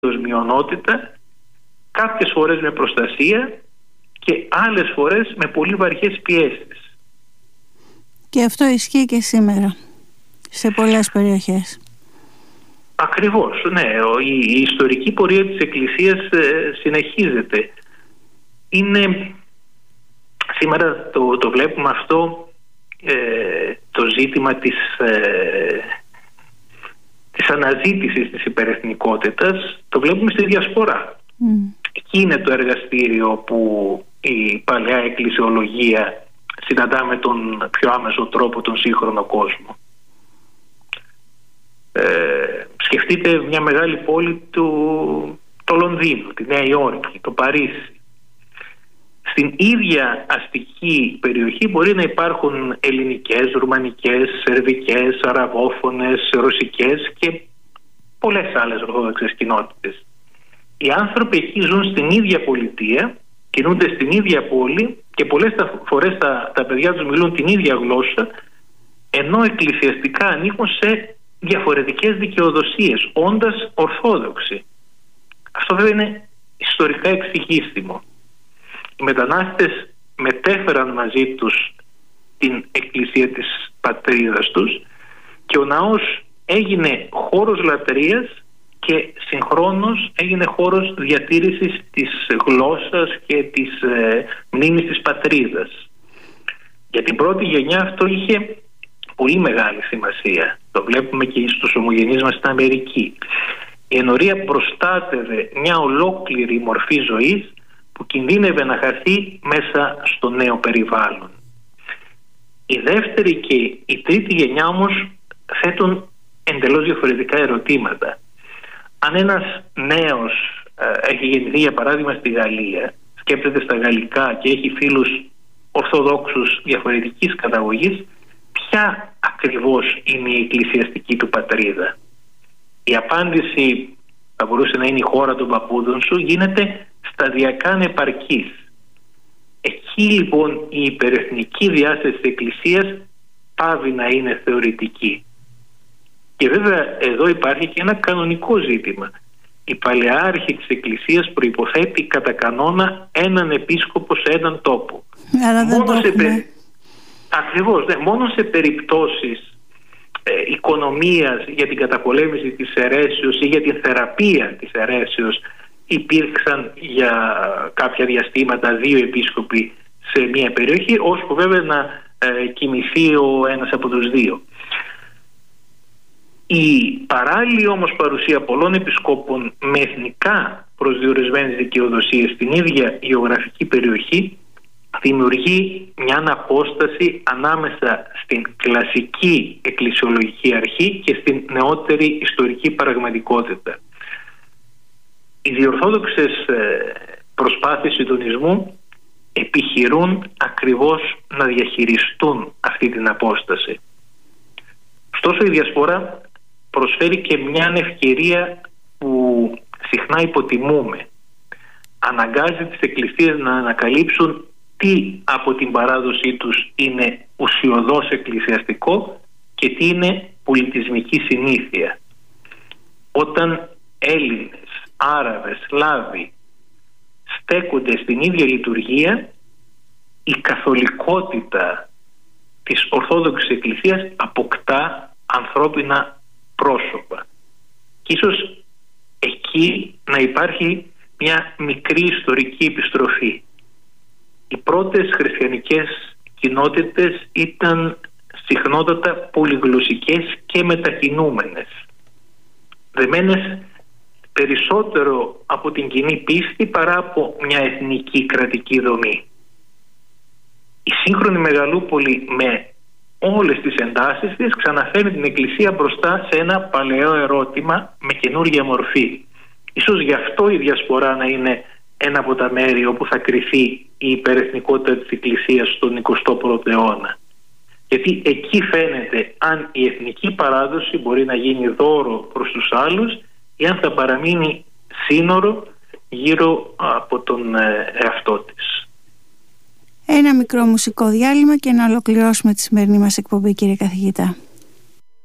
ως μειονότητα, κάποιες φορές με προστασία και άλλες φορές με πολύ βαριές πιέσεις. Και αυτό ισχύει και σήμερα σε πολλές περιοχές. Ακριβώς, ναι. Η ιστορική πορεία της Εκκλησίας συνεχίζεται. Είναι, σήμερα το βλέπουμε αυτό, το ζήτημα της αναζήτησης της υπερεθνικότητας, το βλέπουμε στη Διασπορά. Εκεί είναι το εργαστήριο που η παλαιά εκκλησιολογία συναντά με τον πιο άμεσο τρόπο τον σύγχρονο κόσμο. Σκεφτείτε μια μεγάλη πόλη, το Λονδίνο, τη Νέα Υόρκη, το Παρίσι. Στην ίδια αστική περιοχή μπορεί να υπάρχουν ελληνικές, ρουμανικές, σερβικές, αραβόφωνες, ρωσικές και πολλές άλλες ορθόδοξες κοινότητες. Οι άνθρωποι εκεί ζουν στην ίδια πολιτεία, κινούνται στην ίδια πόλη και πολλές φορές τα παιδιά τους μιλούν την ίδια γλώσσα, ενώ εκκλησιαστικά ανήκουν σε διαφορετικές δικαιοδοσίες, όντας ορθόδοξοι. Αυτό βέβαια είναι ιστορικά εξηγήσιμο. Οι μετανάστες μετέφεραν μαζί τους την εκκλησία της πατρίδας τους και ο ναός έγινε χώρος λατρείας και συγχρόνως έγινε χώρος διατήρησης της γλώσσας και της μνήμης της πατρίδας. Για την πρώτη γενιά αυτό είχε πολύ μεγάλη σημασία. Το βλέπουμε και στους ομογενείς μας στην Αμερική. Η ενορία προστάτευε μια ολόκληρη μορφή ζωής που κινδύνευε να χαθεί μέσα στο νέο περιβάλλον. Η δεύτερη και η τρίτη γενιά όμως θέτουν εντελώς διαφορετικά ερωτήματα. Αν ένας νέος έχει γεννηθεί για παράδειγμα στη Γαλλία, σκέπτεται στα γαλλικά και έχει φίλους ορθοδόξους διαφορετικής καταγωγής, ποια ακριβώς είναι η εκκλησιαστική του πατρίδα? Η απάντηση θα μπορούσε να είναι η χώρα των παππούδων σου, γίνεται σταδιακά ανεπαρκής. Εκεί λοιπόν η υπερεθνική διάσταση της Εκκλησίας πάβει να είναι θεωρητική. Και βέβαια εδώ υπάρχει και ένα κανονικό ζήτημα. Η παλαιάρχη της Εκκλησίας προϋποθέτει κατά κανόνα έναν επίσκοπο σε έναν τόπο. Άρα δεν το έχουμε. Ακριβώς, ναι, μόνο σε περιπτώσεις οικονομίας για την καταπολέμηση της αιρέσεως ή για την θεραπεία της αιρέσεως υπήρξαν για κάποια διαστήματα 2 επίσκοποι σε μια περιοχή, ώσπου βέβαια να κοιμηθεί ο ένας από τους 2. Η παράλληλη όμως παρουσία πολλών επισκόπων με εθνικά προσδιορισμένες δικαιοδοσίες στην ίδια γεωγραφική περιοχή δημιουργεί μια αναπόσταση ανάμεσα στην κλασική εκκλησιολογική αρχή και στην νεότερη ιστορική πραγματικότητα. Οι διορθόδοξες προσπάθειες συντονισμού επιχειρούν ακριβώς να διαχειριστούν αυτή την απόσταση. Ωστόσο η Διασπορά προσφέρει και μια ευκαιρία που συχνά υποτιμούμε. Αναγκάζει τις εκκλησίες να ανακαλύψουν τι από την παράδοσή τους είναι ουσιωδώς εκκλησιαστικό και τι είναι πολιτισμική συνήθεια. Όταν Έλληνες, Άραβες, Σλάβοι στέκονται στην ίδια λειτουργία, η καθολικότητα της Ορθόδοξης Εκκλησίας αποκτά ανθρώπινα πρόσωπα. Και ίσως εκεί να υπάρχει μια μικρή ιστορική επιστροφή. Οι πρώτες χριστιανικές κοινότητες ήταν συχνότατα πολυγλωσσικές και μετακινούμενες, δεμένες περισσότερο από την κοινή πίστη παρά από μια εθνική κρατική δομή. Η σύγχρονη μεγαλούπολη με όλες τις εντάσεις της ξαναφέρνει την Εκκλησία μπροστά σε ένα παλαιό ερώτημα με καινούργια μορφή. Ίσως γι' αυτό η Διασπορά να είναι ένα από τα μέρη όπου θα κριθεί η υπερεθνικότητα της Εκκλησίας στον 21ο αιώνα. Γιατί εκεί φαίνεται αν η εθνική παράδοση μπορεί να γίνει δώρο προς τους άλλους ή αν θα παραμείνει σύνορο γύρω από τον εαυτό της. Ένα μικρό μουσικό διάλειμμα και να ολοκληρώσουμε τη σημερινή μας εκπομπή, κύριε καθηγητά.